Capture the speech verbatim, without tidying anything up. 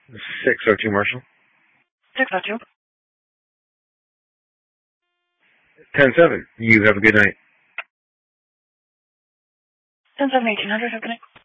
six oh two Marshall. six oh two. ten seven. You have a good night. ten seven eighteen hundred, have a good night.